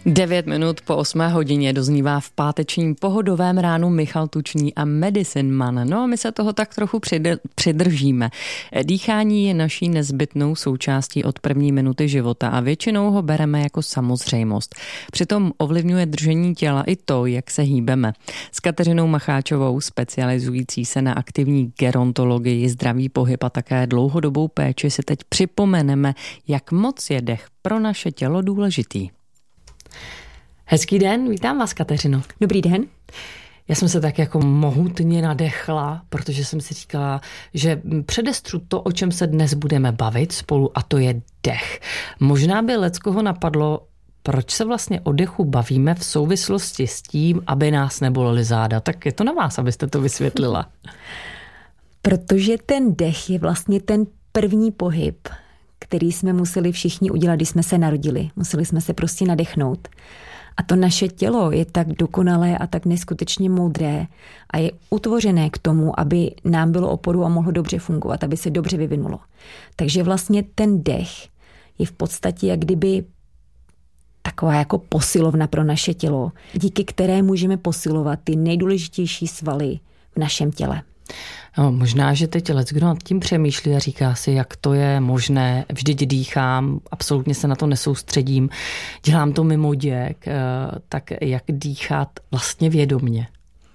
9 minut po 8 hodině doznívá v pátečním pohodovém ránu Michal Tučný a Medicine Man. No a my se toho tak trochu přidržíme. Dýchání je naší nezbytnou součástí od první minuty života a většinou ho bereme jako samozřejmost. Přitom ovlivňuje držení těla i to, jak se hýbeme. S Kateřinou Macháčovou, specializující se na aktivní gerontologii, zdravý pohyb a také dlouhodobou péči, si teď připomeneme, jak moc je dech pro naše tělo důležitý. Hezký den, vítám vás, Kateřino. Dobrý den. Já jsem se tak jako mohutně nadechla, protože jsem si říkala, že předestřu to, o čem se dnes budeme bavit spolu, a to je dech. Možná by leckoho napadlo, proč se vlastně o dechu bavíme v souvislosti s tím, aby nás nebolely záda. Tak je to na vás, abyste to vysvětlila. Protože ten dech je vlastně ten první pohyb, který jsme museli všichni udělat, když jsme se narodili. Museli jsme se prostě nadechnout. A to naše tělo je tak dokonalé a tak neskutečně moudré a je utvořené k tomu, aby nám bylo oporu a mohlo dobře fungovat, aby se dobře vyvinulo. Takže vlastně ten dech je v podstatě jak kdyby taková jako posilovna pro naše tělo, díky které můžeme posilovat ty nejdůležitější svaly v našem těle. No, možná, že teď leckdo nad tím přemýšlí a říká si, jak to je možné, vždyť dýchám, absolutně se na to nesoustředím, dělám to mimo děk, tak jak dýchat vlastně vědomně?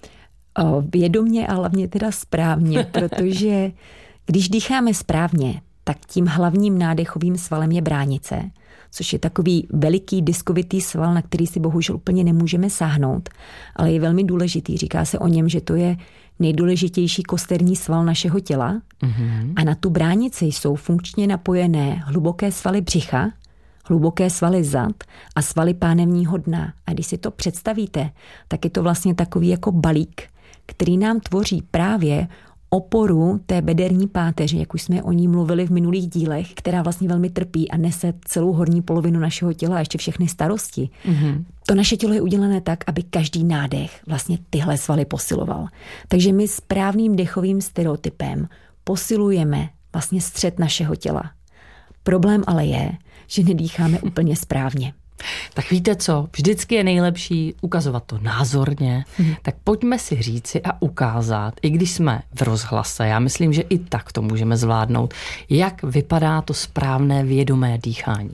Vědomně a hlavně teda správně, protože když dýcháme správně, tak tím hlavním nádechovým svalem je bránice, což je takový veliký diskovitý sval, na který si bohužel úplně nemůžeme sáhnout, ale je velmi důležitý. Říká se o něm, že to je nejdůležitější kosterní sval našeho těla. A na tu bránici jsou funkčně napojené hluboké svaly břicha, hluboké svaly zad a svaly pánevního dna. A když si to představíte, tak je to vlastně takový jako balík, který nám tvoří právě oporu té bederní páteře, jak už jsme o ní mluvili v minulých dílech, která vlastně velmi trpí a nese celou horní polovinu našeho těla a ještě všechny starosti. To naše tělo je udělané tak, aby každý nádech vlastně tyhle svaly posiloval. Takže my správným dechovým stereotypem posilujeme vlastně střed našeho těla. Problém ale je, že nedýcháme úplně správně. Tak víte co, vždycky je nejlepší ukazovat to názorně, tak pojďme si říci a ukázat, i když jsme v rozhlase, já myslím, že i tak to můžeme zvládnout, jak vypadá to správné vědomé dýchání.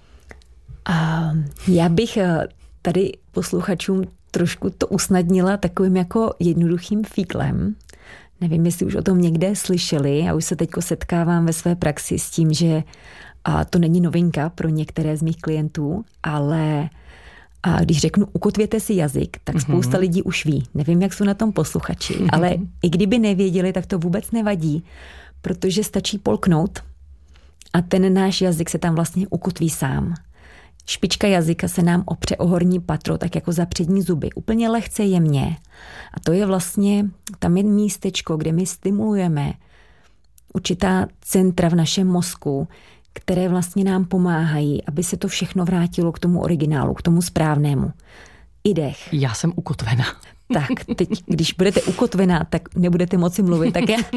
Já bych tady posluchačům trošku to usnadnila takovým jako jednoduchým fíklem. Nevím, jestli už o tom někde slyšeli, já už se teďko setkávám ve své praxi s tím, že to není novinka pro některé z mých klientů, ale když řeknu ukotvěte si jazyk, tak spousta lidí už ví. Nevím, jak jsou na tom posluchači, ale i kdyby nevěděli, tak to vůbec nevadí, protože stačí polknout a ten náš jazyk se tam vlastně ukotví sám. Špička jazyka se nám opře o horní patro, tak jako za přední zuby, úplně lehce jemně. A to je vlastně, tam je místečko, kde my stimulujeme určitá centra v našem mozku, které vlastně nám pomáhají, aby se to všechno vrátilo k tomu originálu, k tomu správnému. I dech. Já jsem ukotvená. Tak, teď, když budete ukotvená, tak nebudete moci mluvit.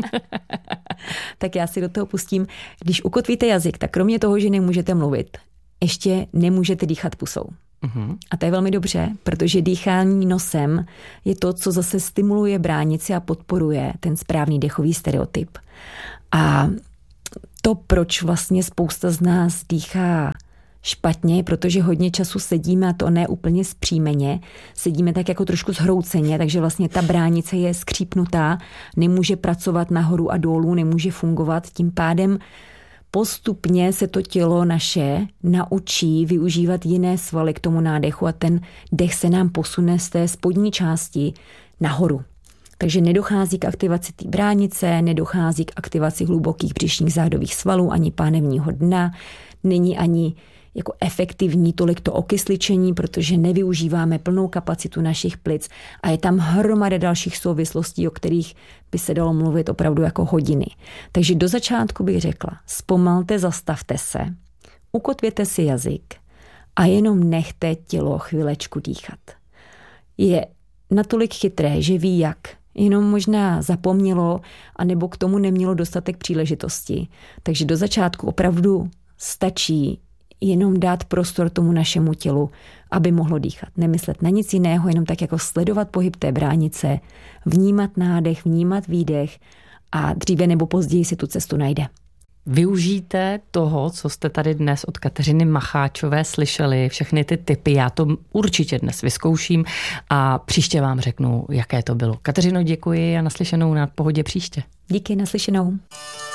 Tak já si do toho pustím. Když ukotvíte jazyk, tak kromě toho, že nemůžete mluvit, ještě nemůžete dýchat pusou. A to je velmi dobře, protože dýchání nosem je to, co zase stimuluje bránici a podporuje ten správný dechový stereotyp. A to, proč vlastně spousta z nás dýchá špatně, protože hodně času sedíme, a to ne úplně zpříjmeně, sedíme tak jako trošku zhrouceně, takže vlastně ta bránice je skřípnutá, nemůže pracovat nahoru a dolů, nemůže fungovat, tím pádem postupně se to tělo naše naučí využívat jiné svaly k tomu nádechu a ten dech se nám posune z té spodní části nahoru. Takže nedochází k aktivaci té bránice, nedochází k aktivaci hlubokých břišních zádových svalů, ani pánevního dna, není ani jako efektivní tolik to okysličení, protože nevyužíváme plnou kapacitu našich plic a je tam hromada dalších souvislostí, o kterých by se dalo mluvit opravdu jako hodiny. Takže do začátku bych řekla, zpomalte, zastavte se, ukotvěte si jazyk a jenom nechte tělo chvilečku dýchat. Je natolik chytré, že ví jak, jenom možná zapomnělo, anebo k tomu nemělo dostatek příležitosti. Takže do začátku opravdu stačí jenom dát prostor tomu našemu tělu, aby mohlo dýchat. Nemyslet na nic jiného, jenom tak jako sledovat pohyb té bránice, vnímat nádech, vnímat výdech a dříve nebo později si tu cestu najde. Využijte toho, co jste tady dnes od Kateřiny Macháčové slyšeli, všechny ty tipy, já to určitě dnes vyzkouším a příště vám řeknu, jaké to bylo. Kateřino, děkuji a naslyšenou na Pohodě příště. Díky, naslyšenou.